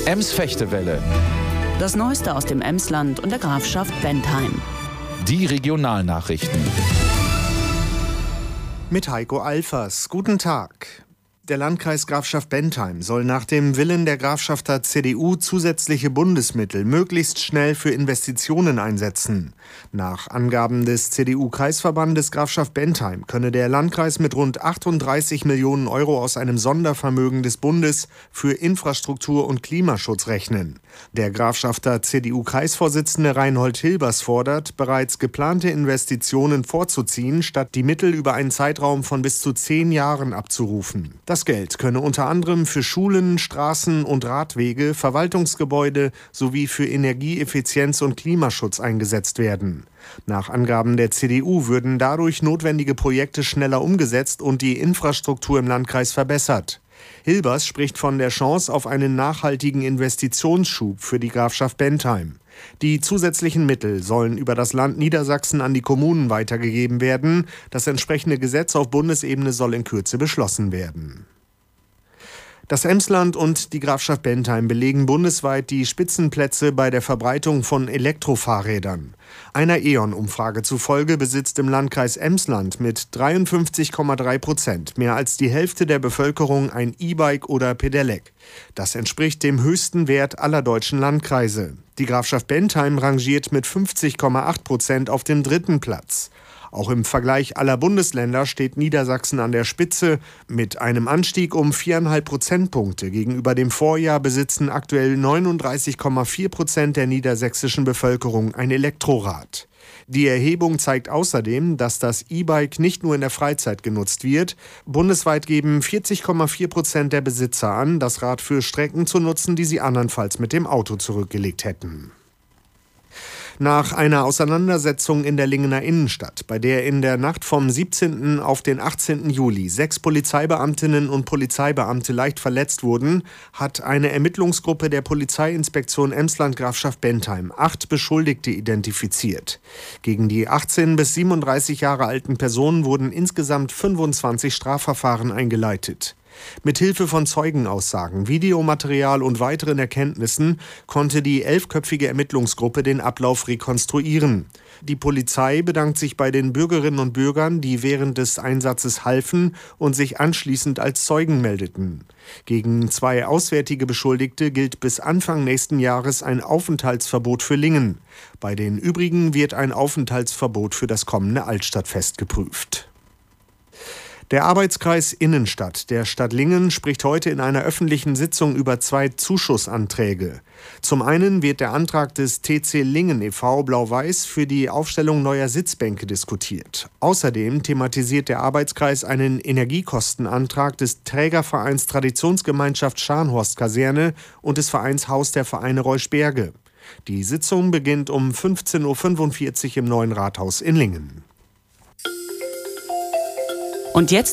Ems-Fechtewelle. Das Neueste aus dem Emsland und der Grafschaft Bentheim. Die Regionalnachrichten. Mit Heiko Alfers. Guten Tag. Der Landkreis Grafschaft Bentheim soll nach dem Willen der Grafschafter CDU zusätzliche Bundesmittel möglichst schnell für Investitionen einsetzen. Nach Angaben des CDU-Kreisverbandes Grafschaft Bentheim könne der Landkreis mit rund 38 Millionen Euro aus einem Sondervermögen des Bundes für Infrastruktur und Klimaschutz rechnen. Der Grafschafter CDU-Kreisvorsitzende Reinhold Hilbers fordert, bereits geplante Investitionen vorzuziehen, statt die Mittel über einen Zeitraum von bis zu 10 Jahren abzurufen. Das Geld könne unter anderem für Schulen, Straßen und Radwege, Verwaltungsgebäude sowie für Energieeffizienz und Klimaschutz eingesetzt werden. Nach Angaben der CDU würden dadurch notwendige Projekte schneller umgesetzt und die Infrastruktur im Landkreis verbessert. Hilbers spricht von der Chance auf einen nachhaltigen Investitionsschub für die Grafschaft Bentheim. Die zusätzlichen Mittel sollen über das Land Niedersachsen an die Kommunen weitergegeben werden. Das entsprechende Gesetz auf Bundesebene soll in Kürze beschlossen werden. Das Emsland und die Grafschaft Bentheim belegen bundesweit die Spitzenplätze bei der Verbreitung von Elektrofahrrädern. Einer E.ON-Umfrage zufolge besitzt im Landkreis Emsland mit 53,3% mehr als die Hälfte der Bevölkerung ein E-Bike oder Pedelec. Das entspricht dem höchsten Wert aller deutschen Landkreise. Die Grafschaft Bentheim rangiert mit 50,8% auf dem 3. Platz. Auch im Vergleich aller Bundesländer steht Niedersachsen an der Spitze. Mit einem Anstieg um 4,5 Prozentpunkte gegenüber dem Vorjahr besitzen aktuell 39,4% der niedersächsischen Bevölkerung ein Elektrorad. Die Erhebung zeigt außerdem, dass das E-Bike nicht nur in der Freizeit genutzt wird. Bundesweit geben 40,4% der Besitzer an, das Rad für Strecken zu nutzen, die sie andernfalls mit dem Auto zurückgelegt hätten. Nach einer Auseinandersetzung in der Lingener Innenstadt, bei der in der Nacht vom 17. auf den 18. Juli 6 Polizeibeamtinnen und Polizeibeamte leicht verletzt wurden, hat eine Ermittlungsgruppe der Polizeiinspektion Emsland Grafschaft Bentheim 8 Beschuldigte identifiziert. Gegen die 18 bis 37 Jahre alten Personen wurden insgesamt 25 Strafverfahren eingeleitet. Mithilfe von Zeugenaussagen, Videomaterial und weiteren Erkenntnissen konnte die 11-köpfige Ermittlungsgruppe den Ablauf rekonstruieren. Die Polizei bedankt sich bei den Bürgerinnen und Bürgern, die während des Einsatzes halfen und sich anschließend als Zeugen meldeten. Gegen 2 auswärtige Beschuldigte gilt bis Anfang nächsten Jahres ein Aufenthaltsverbot für Lingen. Bei den übrigen wird ein Aufenthaltsverbot für das kommende Altstadtfest geprüft. Der Arbeitskreis Innenstadt der Stadt Lingen spricht heute in einer öffentlichen Sitzung über 2 Zuschussanträge. Zum einen wird der Antrag des TC Lingen e.V. Blau-Weiß für die Aufstellung neuer Sitzbänke diskutiert. Außerdem thematisiert der Arbeitskreis einen Energiekostenantrag des Trägervereins Traditionsgemeinschaft Scharnhorst-Kaserne und des Vereins Haus der Vereine Reuschberge. Die Sitzung beginnt um 15:45 Uhr im Neuen Rathaus in Lingen. Und jetzt